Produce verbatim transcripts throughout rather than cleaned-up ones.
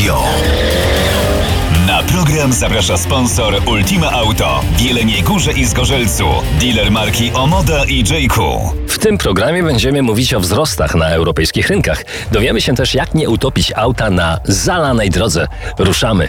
Radio. Na program zaprasza sponsor Ultima Auto w Jeleniej Górze i Zgorzelcu, dealer marki Omoda i J Q. W tym programie będziemy mówić o wzrostach na europejskich rynkach. Dowiemy się też, jak nie utopić auta na zalanej drodze. Ruszamy.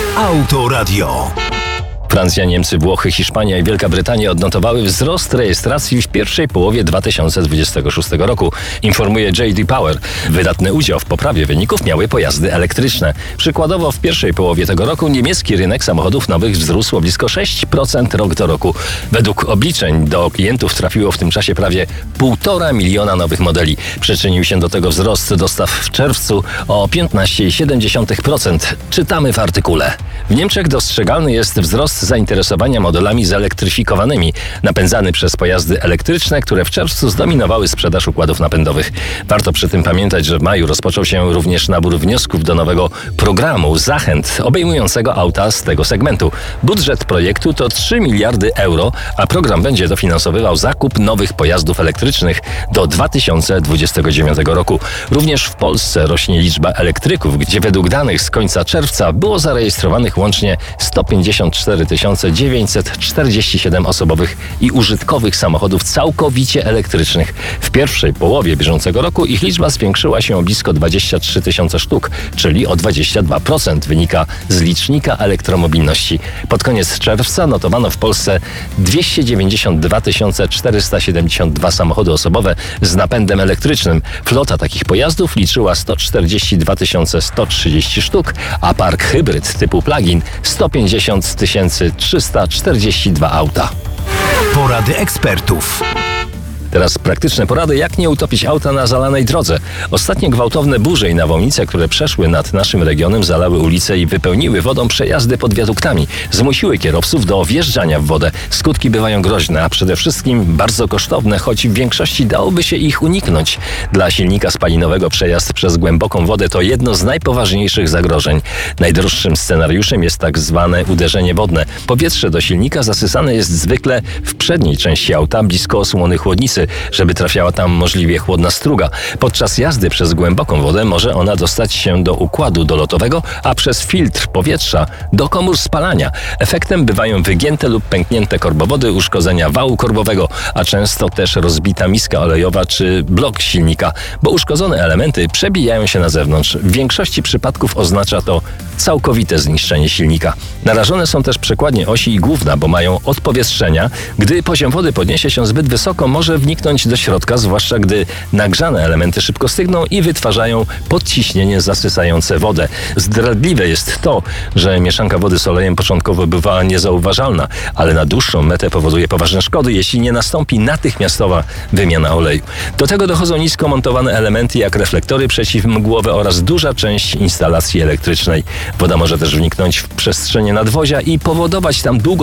Auto Radio. Francja, Niemcy, Włochy, Hiszpania i Wielka Brytania odnotowały wzrost rejestracji w pierwszej połowie dwa tysiące dwudziestego szóstego roku, informuje J D Power. Wydatny udział w poprawie wyników miały pojazdy elektryczne. Przykładowo w pierwszej połowie tego roku niemiecki rynek samochodów nowych wzrósł o blisko sześć procent rok do roku. Według obliczeń do klientów trafiło w tym czasie prawie półtora miliona nowych modeli. Przyczynił się do tego wzrost dostaw w czerwcu o piętnaście przecinek siedem procent. Czytamy w artykule. W Niemczech dostrzegalny jest wzrost zainteresowania modelami zelektryfikowanymi, napędzany przez pojazdy elektryczne, które w czerwcu zdominowały sprzedaż układów napędowych. Warto przy tym pamiętać, że w maju rozpoczął się również nabór wniosków do nowego programu zachęt obejmującego auta z tego segmentu. Budżet projektu to trzy miliardy euro, a program będzie dofinansowywał zakup nowych pojazdów elektrycznych do dwa tysiące dwudziestego dziewiątego roku. Również w Polsce rośnie liczba elektryków, gdzie według danych z końca czerwca było zarejestrowanych łącznie sto pięćdziesiąt cztery tysiące dziewięćset czterdzieści siedem osobowych i użytkowych samochodów całkowicie elektrycznych. W pierwszej połowie bieżącego roku ich liczba zwiększyła się o blisko dwadzieścia trzy tysiące sztuk, czyli o dwadzieścia dwa procent, wynika z licznika elektromobilności. Pod koniec czerwca notowano w Polsce dwieście dziewięćdziesiąt dwa tysiące czterysta siedemdziesiąt dwa samochody osobowe z napędem elektrycznym. Flota takich pojazdów liczyła sto czterdzieści dwa tysiące sto trzydzieści sztuk, a park hybryd typu plug-in sto pięćdziesiąt tysięcy trzysta czterdzieści dwa auta. Porady ekspertów. Teraz praktyczne porady, jak nie utopić auta na zalanej drodze. Ostatnie gwałtowne burze i nawałnice, które przeszły nad naszym regionem, zalały ulice i wypełniły wodą przejazdy pod wiaduktami. Zmusiły kierowców do wjeżdżania w wodę. Skutki bywają groźne, a przede wszystkim bardzo kosztowne, choć w większości dałoby się ich uniknąć. Dla silnika spalinowego przejazd przez głęboką wodę to jedno z najpoważniejszych zagrożeń. Najdroższym scenariuszem jest tak zwane uderzenie wodne. Powietrze do silnika zasysane jest zwykle w przedniej części auta, blisko osłony chłodnicy, żeby trafiała tam możliwie chłodna struga. Podczas jazdy przez głęboką wodę może ona dostać się do układu dolotowego, a przez filtr powietrza do komór spalania. Efektem bywają wygięte lub pęknięte korbowody, uszkodzenia wału korbowego, a często też rozbita miska olejowa czy blok silnika, bo uszkodzone elementy przebijają się na zewnątrz. W większości przypadków oznacza to całkowite zniszczenie silnika. Narażone są też przekładnie osi i główna, bo mają odpowietrzenia. Gdy poziom wody podniesie się zbyt wysoko, może wniknąć do środka, zwłaszcza gdy nagrzane elementy szybko stygną i wytwarzają podciśnienie zasysające wodę. Zdradliwe jest to, że mieszanka wody z olejem początkowo bywa niezauważalna, ale na dłuższą metę powoduje poważne szkody, jeśli nie nastąpi natychmiastowa wymiana oleju. Do tego dochodzą nisko montowane elementy jak reflektory przeciwmgłowe oraz duża część instalacji elektrycznej. Woda może też wniknąć w przestrzenie nadwozia i powodować tam długo